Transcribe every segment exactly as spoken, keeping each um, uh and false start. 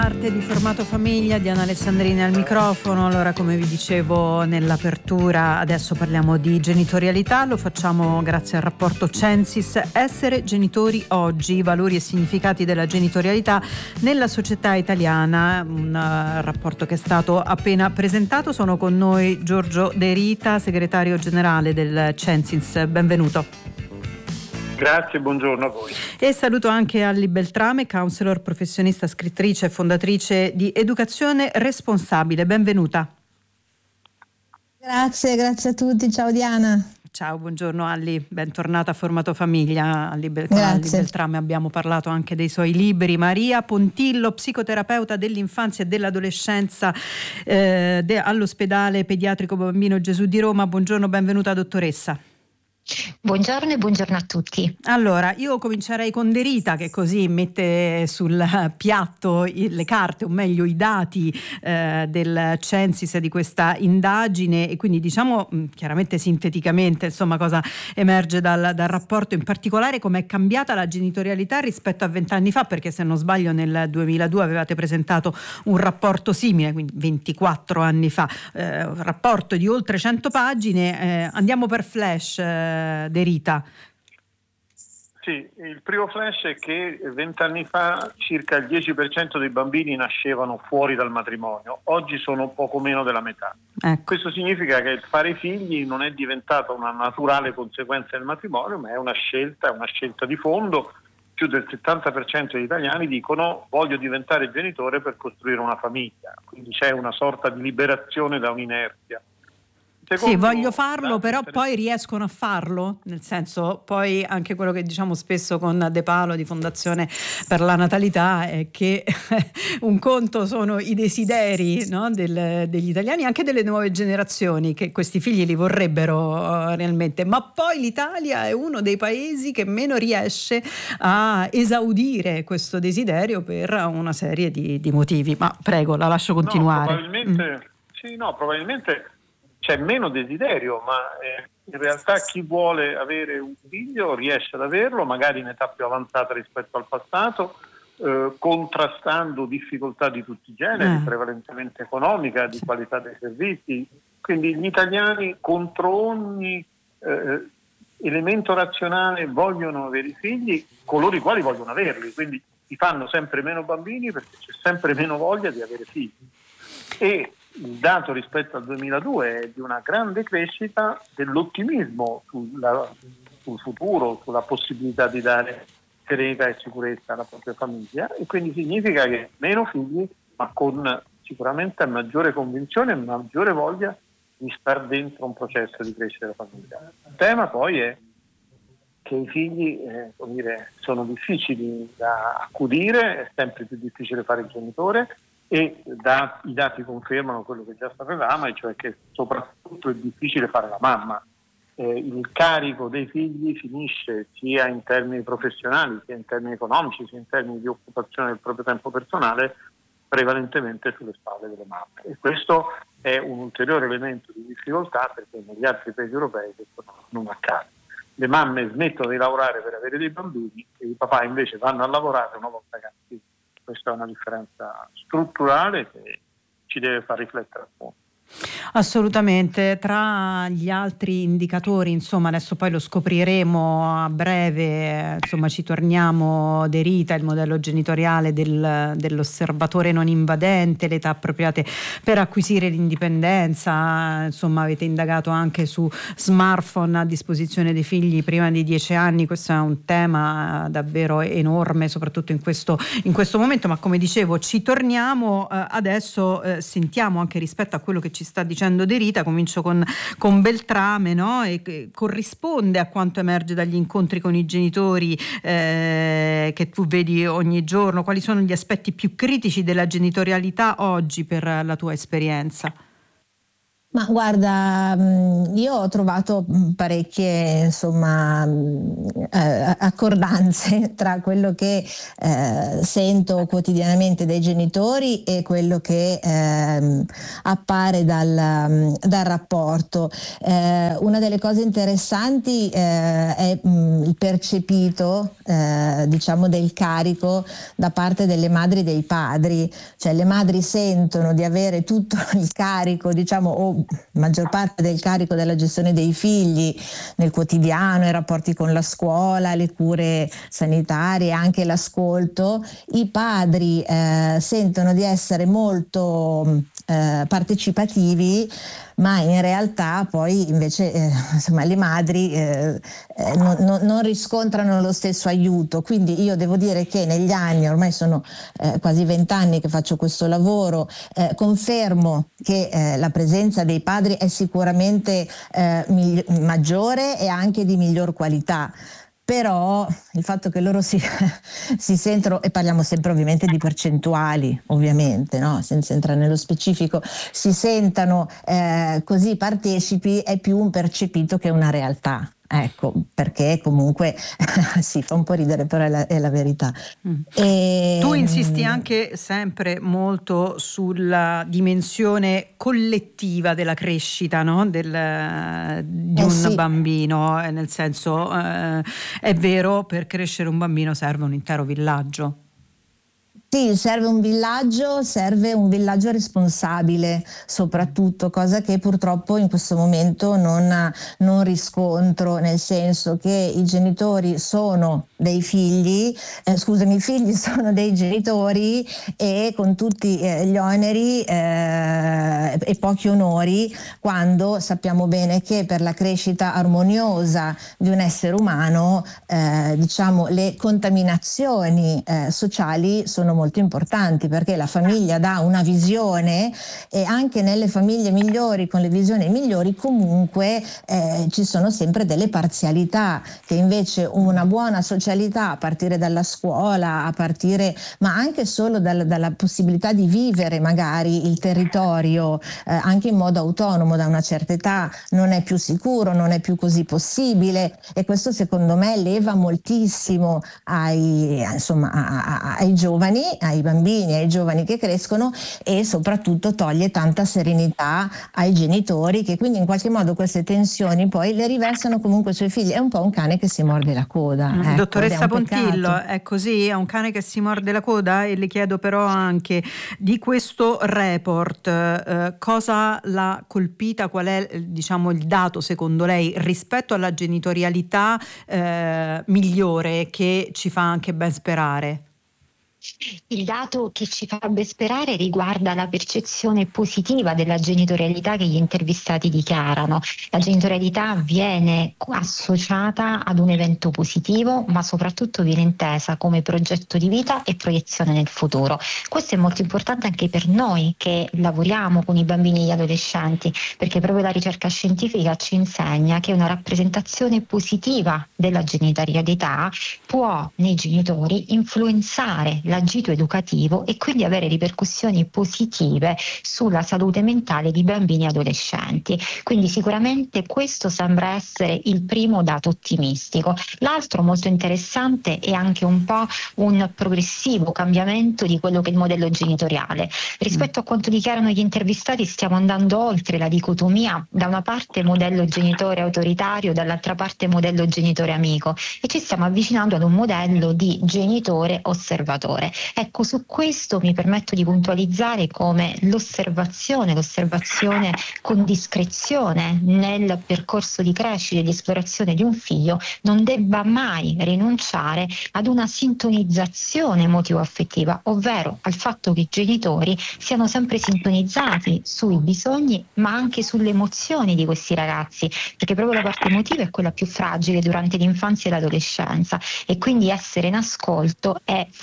Parte di Formato Famiglia, Diana Alessandrini al microfono. Allora, come vi dicevo nell'apertura, adesso parliamo di genitorialità, lo facciamo grazie al rapporto Censis Essere genitori oggi, valori e significati della genitorialità nella società italiana, un uh, rapporto che è stato appena presentato. Sono con noi Giorgio De Rita, segretario generale del Censis, benvenuto. Grazie, buongiorno a voi. E saluto anche Alli Beltrame, counselor, professionista, scrittrice e fondatrice di Educazione Responsabile. Benvenuta. Grazie, grazie a tutti. Ciao Diana. Ciao, buongiorno Alli, bentornata a Formato Famiglia. Alli Bel- con Alli Beltrame abbiamo parlato anche dei suoi libri. Maria Pontillo, psicoterapeuta dell'infanzia e dell'adolescenza eh, de- all'ospedale pediatrico Bambino Gesù di Roma. Buongiorno, benvenuta dottoressa. Buongiorno e buongiorno a tutti. Allora, io comincerei con De Rita, che così mette sul piatto le carte, o meglio i dati eh, del Censis di questa indagine, e quindi diciamo chiaramente sinteticamente insomma cosa emerge dal, dal rapporto, in particolare com'è cambiata la genitorialità rispetto a vent'anni fa, perché se non sbaglio nel duemiladue avevate presentato un rapporto simile, quindi ventiquattro anni fa, eh, un rapporto di oltre cento pagine. Eh, andiamo per flash. Eh, De Rita. Sì, il primo flash è che vent'anni fa circa il dieci per cento dei bambini nascevano fuori dal matrimonio, oggi sono poco meno della metà. Ecco. Questo significa che il fare figli non è diventato una naturale conseguenza del matrimonio, ma è una scelta, è una scelta di fondo. Più del settanta per cento degli italiani dicono voglio diventare genitore per costruire una famiglia, quindi c'è una sorta di liberazione da un'inerzia. Secondo, sì, voglio farlo, però poi riescono a farlo, nel senso, poi anche quello che diciamo spesso con De Palo di Fondazione per la Natalità è che un conto sono i desideri, no, del, degli italiani, anche delle nuove generazioni, che questi figli li vorrebbero uh, realmente, ma poi l'Italia è uno dei paesi che meno riesce a esaudire questo desiderio per una serie di, di motivi. Ma prego, la lascio continuare. No, probabilmente, mm. sì, no, probabilmente c'è meno desiderio, ma eh, in realtà chi vuole avere un figlio riesce ad averlo, magari in età più avanzata rispetto al passato, eh, contrastando difficoltà di tutti i generi, eh. prevalentemente economica, di qualità dei servizi. Quindi gli italiani contro ogni eh, elemento razionale vogliono avere i figli, coloro i quali vogliono averli, quindi si fanno sempre meno bambini perché c'è sempre meno voglia di avere figli. E il dato rispetto al duemiladue è di una grande crescita dell'ottimismo sulla, sul futuro, sulla possibilità di dare serenità e sicurezza alla propria famiglia, e quindi significa che meno figli, ma con sicuramente maggiore convinzione e maggiore voglia di star dentro un processo di crescita della famiglia. Il tema poi è che i figli eh, come dire, sono difficili da accudire, è sempre più difficile fare il genitore, e da, i dati confermano quello che già sapevamo, e cioè che soprattutto è difficile fare la mamma. Eh, il carico dei figli finisce sia in termini professionali, sia in termini economici, sia in termini di occupazione del proprio tempo personale, prevalentemente sulle spalle delle mamme. E questo è un ulteriore elemento di difficoltà, perché negli altri paesi europei questo non accade. Le mamme smettono di lavorare per avere dei bambini e i papà invece vanno a lavorare una volta che hanno figli. Questa è una differenza strutturale che ci deve far riflettere a fondo. Assolutamente. Tra gli altri indicatori, insomma, adesso poi lo scopriremo a breve, insomma ci torniamo, De Rita, il modello genitoriale del, dell'osservatore non invadente, le età appropriate per acquisire l'indipendenza, insomma avete indagato anche su smartphone a disposizione dei figli prima di dieci anni. Questo è un tema davvero enorme, soprattutto in questo, in questo momento, ma come dicevo ci torniamo. Eh, adesso eh, sentiamo anche rispetto a quello che ci sta dicendo De Rita, comincio con, con Beltrame, no? E che corrisponde a quanto emerge dagli incontri con i genitori eh, che tu vedi ogni giorno. Quali sono gli aspetti più critici della genitorialità oggi per la tua esperienza? Ma guarda, io ho trovato parecchie insomma eh, accordanze tra quello che eh, sento quotidianamente dai genitori e quello che eh, appare dal, dal rapporto. Eh, una delle cose interessanti eh, è mh, il percepito eh, diciamo del carico da parte delle madri e dei padri, cioè le madri sentono di avere tutto il carico, diciamo, o maggior parte del carico della gestione dei figli nel quotidiano, i rapporti con la scuola, le cure sanitarie, anche l'ascolto. I padri eh, sentono di essere molto eh, partecipativi, ma in realtà poi invece eh, insomma, le madri eh, eh, non, non, non riscontrano lo stesso aiuto. Quindi io devo dire che negli anni, ormai sono eh, quasi vent'anni che faccio questo lavoro, eh, confermo che eh, la presenza dei padri è sicuramente eh, migli- maggiore e anche di miglior qualità. Però il fatto che loro si, si sentono, e parliamo sempre ovviamente di percentuali, ovviamente, no? Senza entrare nello specifico, si sentano eh, così partecipi è più un percepito che una realtà. Ecco, perché comunque si fa un po' ridere, però è la, è la verità. Mm. E, tu insisti anche sempre molto sulla dimensione collettiva della crescita, no? Del, di eh un sì. bambino, nel senso eh, è vero, per crescere un bambino serve un intero villaggio. Sì, serve un villaggio, serve un villaggio responsabile soprattutto, cosa che purtroppo in questo momento non, non riscontro, nel senso che i genitori sono dei figli, eh, scusami, i figli sono dei genitori e con tutti eh, gli oneri eh, e pochi onori, quando sappiamo bene che per la crescita armoniosa di un essere umano eh, diciamo le contaminazioni eh, sociali sono molto importanti, perché la famiglia dà una visione e anche nelle famiglie migliori, con le visioni migliori, comunque eh, ci sono sempre delle parzialità che invece una buona socialità, a partire dalla scuola, a partire ma anche solo dal, dalla possibilità di vivere magari il territorio eh, anche in modo autonomo da una certa età, non è più sicuro, non è più così possibile, e questo secondo me leva moltissimo ai, insomma, a, a, ai giovani, ai bambini, ai giovani che crescono, e soprattutto toglie tanta serenità ai genitori, che quindi in qualche modo queste tensioni poi le riversano comunque sui figli. È un po' un cane che si morde la coda. Mm, ecco, dottoressa è Pontillo, peccato. è così? È un cane che si morde la coda? E le chiedo però anche di questo report, eh, cosa l'ha colpita, qual è diciamo il dato secondo lei rispetto alla genitorialità eh, migliore, che ci fa anche ben sperare? Il dato che ci fa ben sperare riguarda la percezione positiva della genitorialità che gli intervistati dichiarano. La genitorialità viene associata ad un evento positivo, ma soprattutto viene intesa come progetto di vita e proiezione nel futuro. Questo è molto importante anche per noi che lavoriamo con i bambini e gli adolescenti, perché proprio la ricerca scientifica ci insegna che una rappresentazione positiva della genitorialità può nei genitori influenzare l'agito educativo e quindi avere ripercussioni positive sulla salute mentale di bambini e adolescenti. Quindi sicuramente questo sembra essere il primo dato ottimistico. L'altro molto interessante è anche un po' un progressivo cambiamento di quello che è il modello genitoriale. Rispetto a quanto dichiarano gli intervistati, stiamo andando oltre la dicotomia, da una parte modello genitore autoritario, dall'altra parte modello genitore amico, e ci stiamo avvicinando ad un modello di genitore osservatore. Ecco, su questo mi permetto di puntualizzare come l'osservazione, l'osservazione con discrezione nel percorso di crescita e di esplorazione di un figlio non debba mai rinunciare ad una sintonizzazione emotivo-affettiva, ovvero al fatto che i genitori siano sempre sintonizzati sui bisogni ma anche sulle emozioni di questi ragazzi, perché proprio la parte emotiva è quella più fragile durante l'infanzia e l'adolescenza, e quindi essere in ascolto è fondamentale.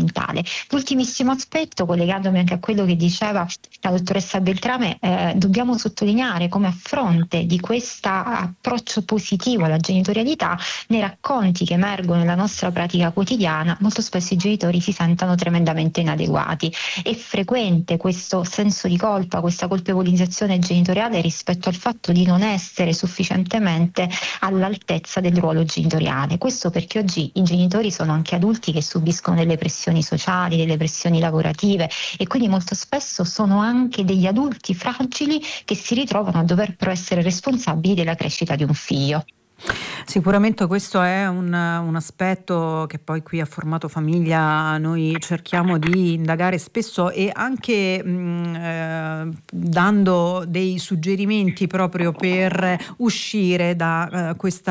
fondamentale. L'ultimissimo aspetto, collegandomi anche a quello che diceva la dottoressa Beltrame, eh, dobbiamo sottolineare come a fronte di questo approccio positivo alla genitorialità, nei racconti che emergono nella nostra pratica quotidiana, molto spesso i genitori si sentono tremendamente inadeguati. È frequente questo senso di colpa, questa colpevolizzazione genitoriale rispetto al fatto di non essere sufficientemente all'altezza del ruolo genitoriale. Questo perché oggi i genitori sono anche adulti che subiscono delle pressioni sociali, delle pressioni lavorative, e quindi molto spesso sono anche degli adulti fragili che si ritrovano a dover però essere responsabili della crescita di un figlio. Sicuramente questo è un, un aspetto che poi qui a Formato Famiglia noi cerchiamo di indagare spesso, e anche mh, eh, dando dei suggerimenti proprio per uscire da eh, questa